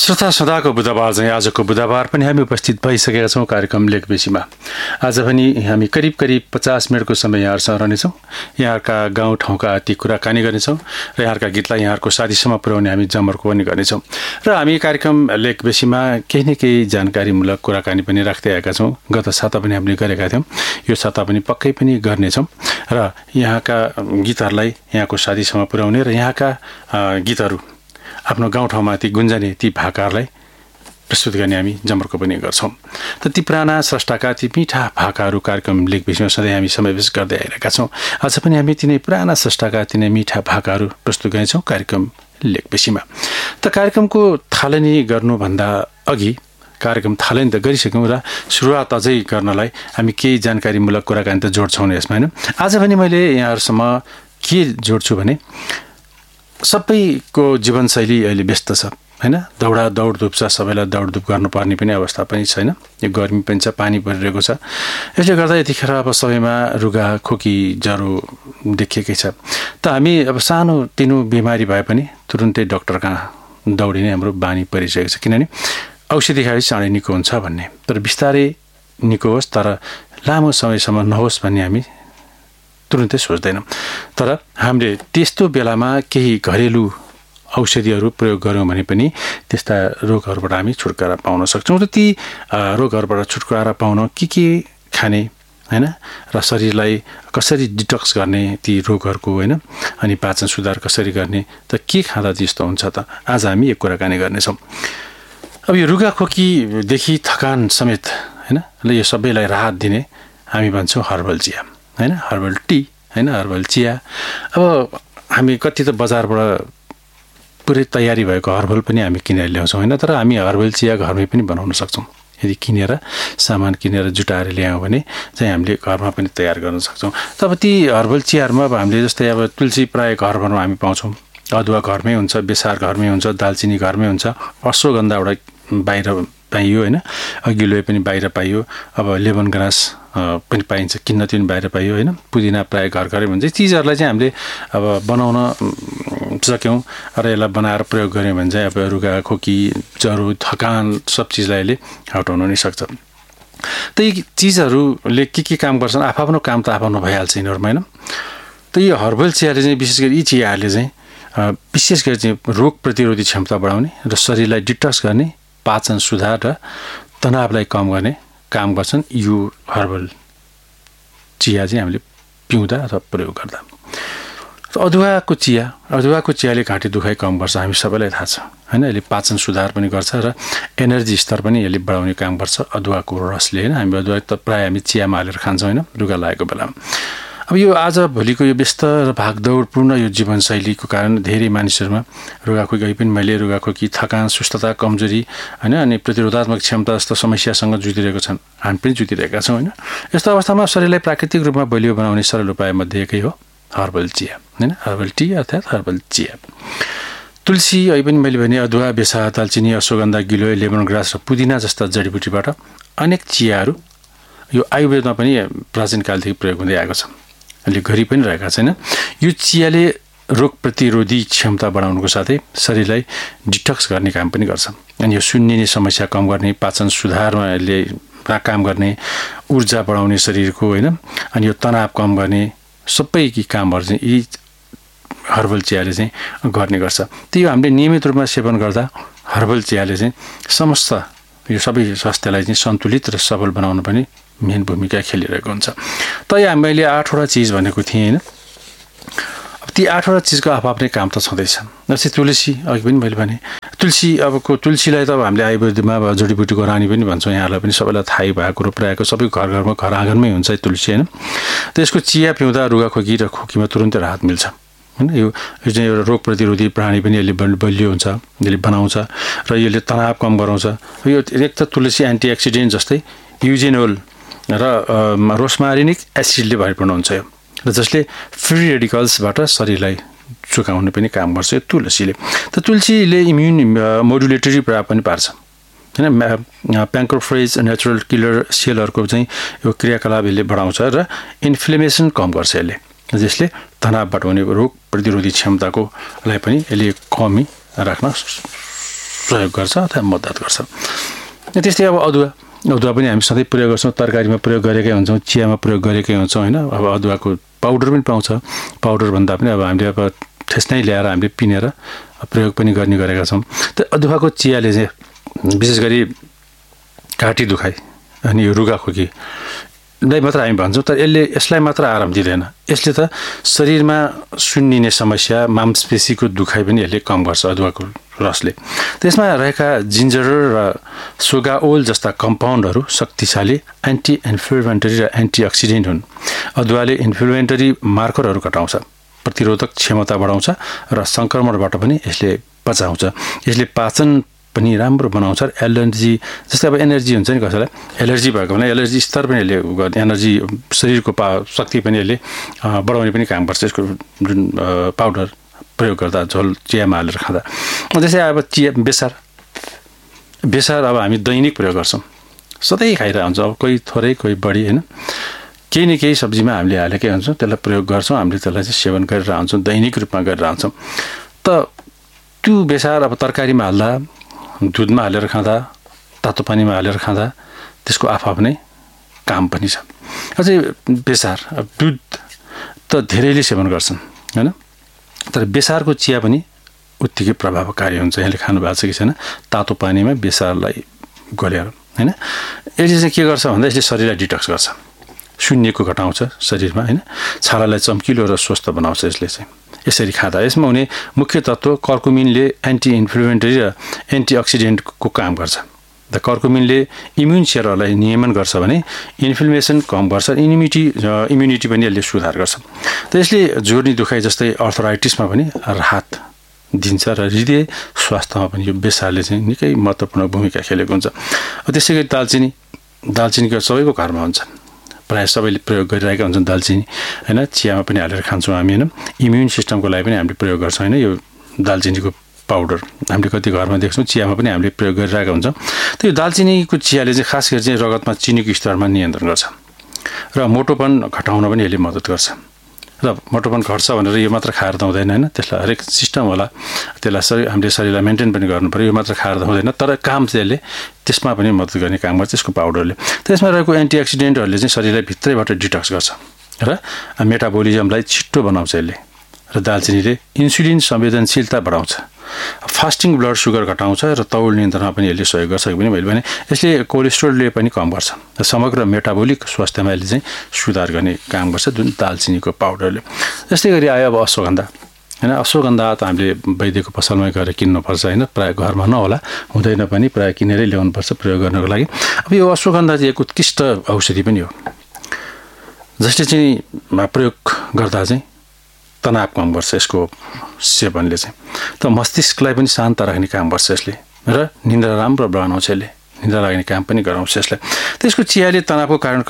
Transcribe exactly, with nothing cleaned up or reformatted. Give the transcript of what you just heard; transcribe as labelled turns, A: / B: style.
A: श्रोता सदाको बुधबार चाहिँ आजको बुधबार पनि हामी उपस्थित भइसकेका छौँ कार्यक्रम लेखबेसीमा। आज पनि हामी करिब करिब पचास मिनटको समय यहाँहरूसँग रहनेछौँ। यहाँहरूका गाउँठाउँका ती कुराकानी गर्नेछौँ र यहाँहरूका गीतलाई यहाँहरूको साथीसम्म पुर्याउने हामी जमर्को पनि गर्नेछौँ। र हामी कार्यक्रम लेखबेसीमा केही न केही जानकारीमूलक कुराकानी पनि राख्दै आएका छौँ। गत साता पनि हामीले गरेका थियौँ, यो साता पनि पक्कै पनि गर्नेछौँ र यहाँका गीतहरूलाई यहाँको साथीसम्म पुर्याउने र यहाँका गीतहरू आफ्नो गाउँठाउँमा ती गुन्जने ती भाकाहरूलाई प्रस्तुत गर्ने हामी जमर्को पनि गर्छौँ। त ती पुराना स्रष्टाका ती मिठा भाकाहरू कार्यक्रम लेखबेसीमा सधैँ हामी समावेश गर्दै आइरहेका छौँ। आज पनि हामी तिनै पुराना स्रष्टाका तिनै मिठा भाकाहरू प्रस्तुत गर्नेछौँ कार्यक्रम लेखबेसीमा। त कार्यक्रमको थालनी गर्नुभन्दा अघि कार्यक्रम थालनी त गरिसक्यौँ र सुरुवात अझै गर्नलाई हामी केही जानकारीमूलक कुराकानी त जोड्छौँ नि यसमा, होइन? आज पनि मैले यहाँहरूसम्म के जोड्छु भने सबैको जीवनशैली अहिले व्यस्त छ, होइन? दौडा दौडधुप छ, सबैलाई दौडधुप गर्नुपर्ने पनि अवस्था पनि छैन। यो गर्मी पनि छ, पानी परिरहेको छ। यसले गर्दा यतिखेर अब सबैमा रुगा खोकी ज्वरो देखिएकै छ। त हामी अब सानो तिनो बिमारी भए पनि तुरुन्तै डक्टर कहाँ दौडिने हाम्रो बानी परिसकेको छ, किनभने औषधि खाए चाँडै निको हुन्छ भन्ने। तर बिस्तारै निको होस्, तर लामो समयसम्म नहोस् भन्ने हामी तुरुन्तै सोच्दैनौँ। तर हामीले त्यस्तो बेलामा केही घरेलु औषधिहरू प्रयोग गऱ्यौँ भने पनि त्यस्ता रोगहरूबाट हामी छुटकारा पाउन सक्छौँ। र ती रोगहरूबाट छुटकारा पाउन के के खाने, होइन, र शरीरलाई कसरी डिटक्स गर्ने ती रोगहरूको, होइन, अनि पाचन सुधार कसरी गर्ने, त के खाँदा त्यस्तो हुन्छ, त आज हामी एक कुराकानी गर्नेछौँ। अब यो रुगाखोकीदेखि थकान समेत, होइन, ल यो सबैलाई राहत दिने हामी भन्छौँ हर्बल चिया, होइन, हर्बल टी, होइन, हर्बल चिया। अब हामी कति त बजारबाट पुरै तयारी भएको हर्बल पनि हामी किनेर ल्याउँछौँ, होइन? तर हामी हर्बल चिया घरमै पनि बनाउन सक्छौँ। यदि किनेर सामान किनेर जुटाएर ल्यायौँ भने चाहिँ हामीले घरमा पनि तयार गर्न सक्छौँ। तब ती हर्बल चियाहरूमा अब हामीले जस्तै अब तुलसी प्रायः घरभरमा हामी पाउँछौँ, अदुवा घरमै हुन्छ, बेसार घरमै हुन्छ, दालचिनी घरमै हुन्छ, अश्वगन्धा एउटा बाहिर पाइयो, होइन, गिलोय पनि बाहिर पाइयो, अब लेमन ग्रास पनि पाइन्छ, किन्न पनि बाहिर पाइयो, होइन, पुदिना प्रायः घर घरै हुन्छ। चिजहरूलाई चाहिँ हामीले अब बनाउन सक्यौँ र यसलाई बनाएर प्रयोग गऱ्यौँ भने चाहिँ अब रुगा खोकी ज्वरो थकान सब चिजलाई यसले हटाउन नै सक्छ। त यी चिजहरूले के के काम गर्छन्, आफ्नो काम त आफ्नो भइहाल्छ यिनीहरूमा, होइन? त यो हर्बल चियाले चाहिँ विशेष गरी यी चियाहरूले चाहिँ विशेष गरी चाहिँ रोग प्रतिरोधी क्षमता बढाउने र शरीरलाई डिटक्स गर्ने, पाचन सुधार र तनावलाई कम गर्ने काम गर्छन् यो हर्बल चिया चाहिँ हामीले पिउँदा अथवा प्रयोग गर्दा। अदुवाको चिया, अदुवाको चियाले घाँटी दुखाइ कम गर्छ, हामी सबैलाई थाहा छ, होइन? यसले पाचन सुधार पनि गर्छ र एनर्जी स्तर पनि यसले बढाउने काम गर्छ अदुवाको रसले, होइन? हामी अदुवा त प्रायः हामी चियामा हालेर खान्छौँ, होइन, रुगा लागेको बेलामा। अब यो आज भोलिको यो व्यस्त र भागदौडपूर्ण यो जीवनशैलीको कारण धेरै मानिसहरूमा रुगाखोकी पनि मैले रुगाखोकी थकान सुस्तता कमजोरी, होइन, अनि प्रतिरोधात्मक क्षमता जस्तो समस्यासँग जुधिरहेको छन्, हामी पनि जुधिरहेका छौँ, होइन? यस्तो अवस्थामा शरीरलाई प्राकृतिक रूपमा बलियो बनाउने सरल उपायमध्ये एकै हो हर्बल चिया, होइन, हर्बल टी अर्थात् हर्बल चिया। तुलसी अहिले पनि मैले भने अदुवा बेसा दालचिनी अश्वगन्धा गिलोय लेमन ग्रास र पुदिना जस्ता जडीबुटीबाट अनेक चियाहरू यो आयुर्वेदमा पनि प्राचीन कालदेखि प्रयोग हुँदै आएको छ, अहिले गरि पनि रहेका छैन। यो चियाले रोग प्रतिरोधी क्षमता बढाउनुको साथै शरीरलाई डिटक्स गर्ने काम पनि गर्छ, अनि यो सुन्निने समस्या कम गर्ने, पाचन सुधारमा यसले काम गर्ने, ऊर्जा बढाउने शरीरको, होइन, अनि यो तनाव कम गर्ने सबै कि कामहरू चाहिँ यी हर्बल चियाले चाहिँ गर्ने गर्छ। त्यो हामीले नियमित रूपमा सेवन गर्दा हर्बल चियाले चाहिँ समस्त यो सबै स्वास्थ्यलाई चाहिँ सन्तुलित र सबल बनाउन पनि मेन भूमिका खेलिरहेको हुन्छ। त यहाँ मैले आठवटा चिज भनेको थिएँ, होइन? अब ती आठवटा चिजको आफ्नै काम त छँदैछ। जस्तै तुलसी, अघि पनि मैले भने तुलसी, अबको तुलसीलाई त अब हामीले आयुर्वेदमा अब जडीबुटीको रानी पनि भन्छौँ, यहाँलाई पनि सबैलाई थाहै भएको कुरो प्रायःको सबै घर घरमा घर आँगनमै हुन्छ तुलसी, होइन? त यसको चिया पिउँदा रुगाखोकी र खोकीमा तुरुन्तै राहत मिल्छ, होइन? यो यो चाहिँ एउटा रोग प्रतिरोधी प्राणी पनि यसले बलियो हुन्छ, यसले बनाउँछ र यसले तनाव कम गराउँछ। यो एक त तुलसी एन्टिअक्सिडेन्ट जस्तै युजेनोल र रोस्मारिनिक एसिडले भरिपूर्ण हुन्छ यो, र जसले फ्री रेडिकल्सबाट शरीरलाई चुकाउने पनि काम गर्छ यो तुलसीले। त तुलसीले इम्युन मोडुलेटरी प्रभाव पनि पार्छ, होइन? प्याङ्क्रोफ्रेज नेचुरल किलर सेलहरूको चाहिँ यो क्रियाकलाप यसले बढाउँछ र इन्फ्लेमेसन कम गर्छ यसले, जसले तनावबाट हुने रोग प्रतिरोधी क्षमताको लाई पनि यसले कमी राख्न सहयोग गर्छ अथवा मद्दत गर्छ। त्यस्तै अब अदुवा अदुवा पनि हामी सधैँ प्रयोग गर्छौँ, तरकारीमा प्रयोग गरेकै हुन्छौँ, चियामा प्रयोग गरेकै हुन्छौँ होइन। अब अदुवाको पाउडर पनि पाउँछ, पाउडर भन्दा पनि अब हामीले अब ठेस्नै ल्याएर हामीले पिनेर प्रयोग पनि गर्ने गरेका छौँ। त अदुवाको चियाले चाहिँ विशेष गरी घाँटी दुखाइ अनि रुगाखोकी लाई मात्र हामी भन्छौँ, तर यसले यसलाई मात्र आराम दिँदैन, यसले त शरीरमा सुन्निने समस्या, मांसपेशीको दुखाइ पनि यसले कम गर्छ अदुवाको रसले। त्यसमा रहेका जिन्जर र सोगाओल जस्ता कम्पाउन्डहरू शक्तिशाली एन्टी इन्फ्लेमेटरी र एन्टिअक्सिडेन्ट हुन्। अदुवाले इन्फ्लेमेटरी मार्करहरू घटाउँछ, प्रतिरोधक क्षमता बढाउँछ र सङ्क्रमणबाट पनि यसले बचाउँछ। यसले पाचन पनि राम्रो बनाउँछ र एलर्जी जस्तै अब एनर्जी हुन्छ नि कसैलाई एलर्जी भएको भने एलर्जी स्तर पनि यसले एनर्जी शरीरको पा शक्ति पनि यसले बढाउने पनि काम गर्छ यसको जुन पाउडर प्रयोग गर्दा झोल चियामा हालेर खाँदा। त्यसै अब चिया बेसार बेसार अब हामी दैनिक प्रयोग गर्छौँ, सधैँ खाइरहेको हुन्छ, अब कोही थोरै कोही बढी होइन, केही न केही सब्जीमा हामीले हालेकै हुन्छौँ, त्यसलाई प्रयोग गर्छौँ, हामीले त्यसलाई चाहिँ सेवन गरिरहेको हुन्छौँ, दैनिक रूपमा गरिरहेको हुन्छौँ। त त्यो बेसार अब तरकारीमा हाल्दा, दुधमा हालेर खाँदा, तातो पानीमा हालेर खाँदा त्यसको आफ्नै काम पनि छ। अझै बेसार दुध त धेरैले सेवन गर्छन् होइन, तर बेसारको चिया पनि उत्तिकै प्रभावकारी हुन्छ। यहाँले खानु भएको छ कि छैन, तातो पानीमा बेसारलाई गलेर होइन। यसले चाहिँ के गर्छ भन्दा यसले शरीरलाई डिटक्स गर्छ, शून्यको घटाउँछ शरीरमा होइन, छालालाई चम्किलो र स्वस्थ बनाउँछ यसले चाहिँ यसरी खाँदा। यसमा हुने मुख्य तत्त्व कर्कुमिनले एन्टी इन्फ्लेमेटरी र एन्टिअक्सिडेन्टको काम गर्छ। द कर्कुमिनले इम्युन सेलहरूलाई नियमन गर्छ भने इन्फ्लेमेसन कम गर्छ, इम्युनिटी इम्युनिटी पनि यसले सुधार गर्छ। त यसले जोर्नी दुखाइ जस्तै अर्थराइटिसमा पनि राहत दिन्छ र हृदय स्वास्थ्यमा पनि यो बेसारले चाहिँ निकै महत्त्वपूर्ण भूमिका खेलेको हुन्छ। त्यसै गरी दालचिनी दालचिनीको सबैको घरमा हुन्छ, प्रायः सबैले प्रयोग गरिरहेका हुन्छन् दालचिनी होइन, चियामा पनि हालेर खान्छौँ हामी होइन। इम्युन सिस्टमको लागि पनि हामीले प्रयोग गर्छौँ होइन, यो दालचिनीको पाउडर हामीले कति घरमा देख्छौँ, चियामा पनि हामीले प्रयोग गरिरहेका हुन्छौँ। त यो दालचिनीको चियाले चाहिँ खास गरी चाहिँ रगतमा चिनीको स्तरमा नियन्त्रण गर्छ र मोटोपन घटाउन पनि यसले मद्दत गर्छ। र मोटोपन घट्छ भनेर यो मात्र खाएर त हुँदैन होइन, त्यसलाई हरेक सिस्टम होला, त्यसलाई शरीर हामीले शरीरलाई मेन्टेन पनि गर्नु पऱ्यो, यो मात्र खाएर त हुँदैन, तर काम चाहिँ यसले त्यसमा पनि मद्दत गर्ने काम गर्छ यसको पाउडरले। त्यसमा रहेको एन्टिअक्सिडेन्टहरूले चाहिँ शरीरलाई भित्रैबाट डिटक्स गर्छ र मेटाबोलिजमलाई छिट्टो बनाउँछ यसले। र दालचिनीले इन्सुलिन संवेदनशीलता बढाउँछ, फास्टिङ ब्लड सुगर घटाउँछ र तौल नियन्त्रणमा पनि यसले सहयोग गर्छ पनि मैले भने। यसले कोलेस्ट्रोलले पनि कम गर्छ र समग्र मेटाबोलिक स्वास्थ्यमा यसले चाहिँ सुधार गर्ने काम गर्छ जुन दालचिनीको पाउडरले। त्यस्तै गरी आयो अब अश्वगन्धा होइन, अश्वगन्धा त हामीले वैद्यको पसलमै गएर किन्नुपर्छ होइन, प्रायः घरमा नहोला, हुँदैन पनि, प्रायः किनेरै ल्याउनुपर्छ प्रयोग गर्नको लागि। अब यो अश्वगन्धा चाहिँ एक उत्कृष्ट औषधि पनि हो, जसले चाहिँ प्रयोग गर्दा चाहिँ तनाव कम गर्छ यसको सेवनले चाहिँ। त मस्तिष्कलाई पनि शान्त राख्ने काम गर्छ यसले र निन्द्रा राम्रो बनाउँछ यसले, निन्द्रा लाग्ने काम पनि गराउँछ यसले। त्यसको चियाले तनावको कारण